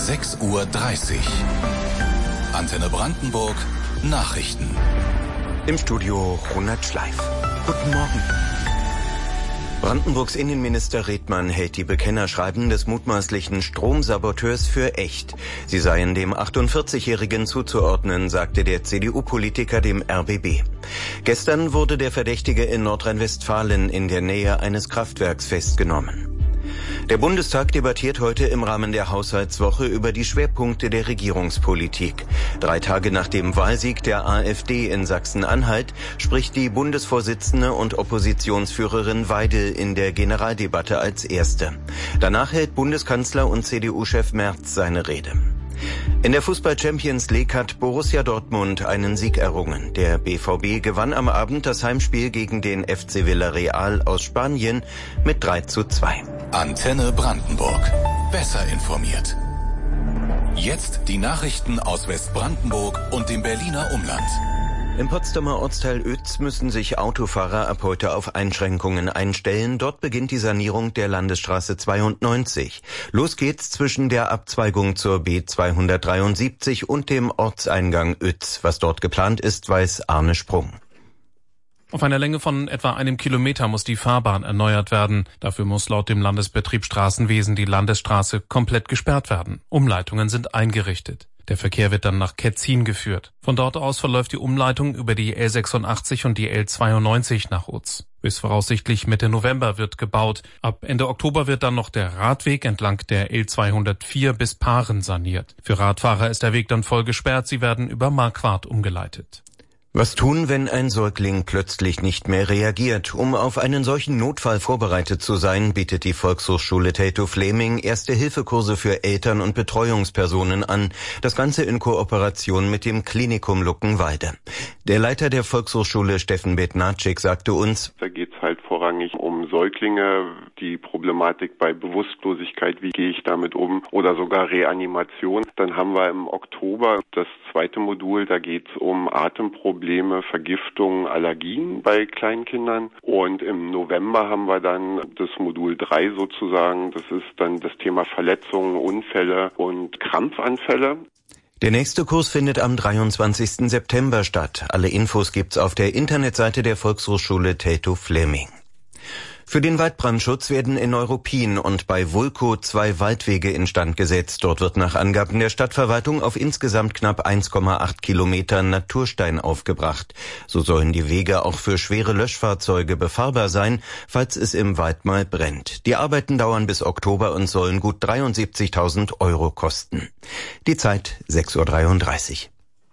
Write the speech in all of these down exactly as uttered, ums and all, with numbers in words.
sechs Uhr dreißig. Antenne Brandenburg, Nachrichten. Im Studio Ronald Schleif. Guten Morgen. Brandenburgs Innenminister Redmann hält die Bekennerschreiben des mutmaßlichen Stromsaboteurs für echt. Sie seien dem achtundvierzigjährigen zuzuordnen, sagte der C D U-Politiker dem R B B. Gestern wurde der Verdächtige in Nordrhein-Westfalen in der Nähe eines Kraftwerks festgenommen. Der Bundestag debattiert heute im Rahmen der Haushaltswoche über die Schwerpunkte der Regierungspolitik. Drei Tage nach dem Wahlsieg der AfD in Sachsen-Anhalt spricht die Bundesvorsitzende und Oppositionsführerin Weidel in der Generaldebatte als Erste. Danach hält Bundeskanzler und C D U-Chef Merz seine Rede. In der Fußball-Champions League hat Borussia Dortmund einen Sieg errungen. Der B V B gewann am Abend das Heimspiel gegen den F C Villarreal aus Spanien mit drei zu zwei. Antenne Brandenburg. Besser informiert. Jetzt die Nachrichten aus Westbrandenburg und dem Berliner Umland. Im Potsdamer Ortsteil Oetz müssen sich Autofahrer ab heute auf Einschränkungen einstellen. Dort beginnt die Sanierung der Landesstraße zweiundneunzig. Los geht's zwischen der Abzweigung zur B zweihundertdreiundsiebzig und dem Ortseingang Oetz. Was dort geplant ist, weiß Arne Sprung. Auf einer Länge von etwa einem Kilometer muss die Fahrbahn erneuert werden. Dafür muss laut dem Landesbetrieb Straßenwesen die Landesstraße komplett gesperrt werden. Umleitungen sind eingerichtet. Der Verkehr wird dann nach Ketzin geführt. Von dort aus verläuft die Umleitung über die L sechsundachtzig und die L zweiundneunzig nach Oetz. Bis voraussichtlich Mitte November wird gebaut. Ab Ende Oktober wird dann noch der Radweg entlang der L zweihundertvier bis Paaren saniert. Für Radfahrer ist der Weg dann voll gesperrt. Sie werden über Marquardt umgeleitet. Was tun, wenn ein Säugling plötzlich nicht mehr reagiert? Um auf einen solchen Notfall vorbereitet zu sein, bietet die Volkshochschule Theto-Fleming Erste-Hilfe-Kurse für Eltern und Betreuungspersonen an. Das Ganze in Kooperation mit dem Klinikum Luckenwalde. Der Leiter der Volkshochschule, Steffen Bednarczyk, sagte uns: Da geht's halt vorrangig um Säuglinge, die Problematik bei Bewusstlosigkeit, wie gehe ich damit um, oder sogar Reanimation. Dann haben wir im Oktober das zweite Modul, da geht's um Atemprobleme. Probleme, Vergiftungen, Allergien bei Kleinkindern. Und im November haben wir dann das Modul drei sozusagen. Das ist dann das Thema Verletzungen, Unfälle und Krampfanfälle. Der nächste Kurs findet am dreiundzwanzigsten September statt. Alle Infos gibt's auf der Internetseite der Volkshochschule Theto-Fleming. Für den Waldbrandschutz werden in Neuruppin und bei Wulkow zwei Waldwege instand gesetzt. Dort wird nach Angaben der Stadtverwaltung auf insgesamt knapp eins Komma acht Kilometer Naturstein aufgebracht. So sollen die Wege auch für schwere Löschfahrzeuge befahrbar sein, falls es im Wald mal brennt. Die Arbeiten dauern bis Oktober und sollen gut dreiundsiebzigtausend Euro kosten. Die Zeit sechs Uhr dreiunddreißig.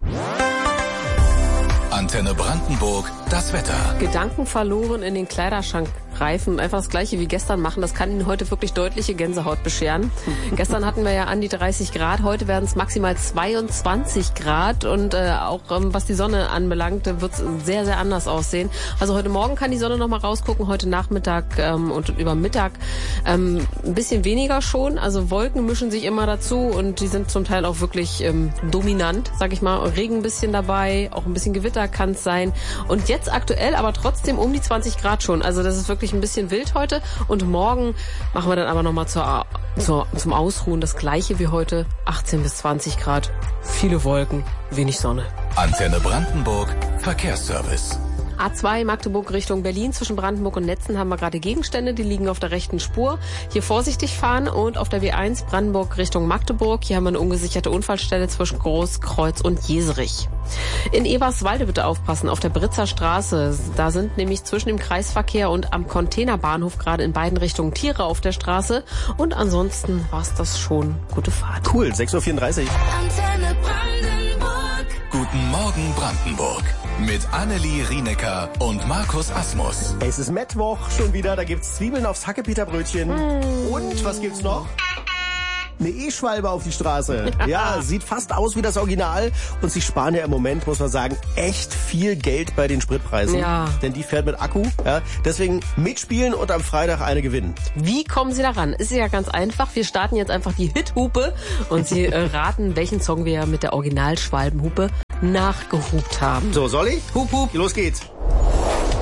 Antenne Brandenburg, das Wetter. Gedanken verloren in den Kleiderschrank greifen, einfach das Gleiche wie gestern machen. Das kann Ihnen heute wirklich deutliche Gänsehaut bescheren. Gestern hatten wir ja an die dreißig Grad, heute werden es maximal zweiundzwanzig Grad und äh, auch ähm, was die Sonne anbelangt, wird es sehr, sehr anders aussehen. Also heute Morgen kann die Sonne noch mal rausgucken, heute Nachmittag ähm, und über Mittag ähm, ein bisschen weniger schon. Also Wolken mischen sich immer dazu und die sind zum Teil auch wirklich ähm, dominant, sag ich mal. Regen ein bisschen dabei, auch ein bisschen Gewitter kann es sein. Und jetzt aktuell aber trotzdem um die zwanzig Grad schon. Also das ist wirklich ein bisschen wild heute. Und morgen machen wir dann aber nochmal zur, zur, zum Ausruhen das Gleiche wie heute. achtzehn bis zwanzig Grad. Viele Wolken, wenig Sonne. Antenne Brandenburg, Verkehrsservice. A zwei Magdeburg Richtung Berlin. Zwischen Brandenburg und Netzen haben wir gerade Gegenstände, die liegen auf der rechten Spur. Hier vorsichtig fahren und auf der B eins Brandenburg Richtung Magdeburg. Hier haben wir eine ungesicherte Unfallstelle zwischen Großkreuz und Jeserich. In Eberswalde bitte aufpassen, auf der Britzer Straße. Da sind nämlich zwischen dem Kreisverkehr und am Containerbahnhof gerade in beiden Richtungen Tiere auf der Straße. Und ansonsten war's das schon. Gute Fahrt. Cool, sechs Uhr vierunddreißig. Antenne Brandenburg. Guten Morgen Brandenburg. Mit Annelie Rienecker und Markus Asmus. Es ist Mittwoch schon wieder, da gibt's Zwiebeln aufs Hackepeterbrötchen. Mm. Und was gibt's noch? Eine E-Schwalbe auf die Straße. Ja, sieht fast aus wie das Original. Und sie sparen ja im Moment, muss man sagen, echt viel Geld bei den Spritpreisen. Ja. Denn die fährt mit Akku. Ja. Deswegen mitspielen und am Freitag eine gewinnen. Wie kommen Sie daran? Ist ja ganz einfach. Wir starten jetzt einfach die Hithupe und Sie äh, raten, welchen Song wir mit der Originalschwalbenhupe nachgehupt haben. So, soll ich? Hup, hup. Los geht's.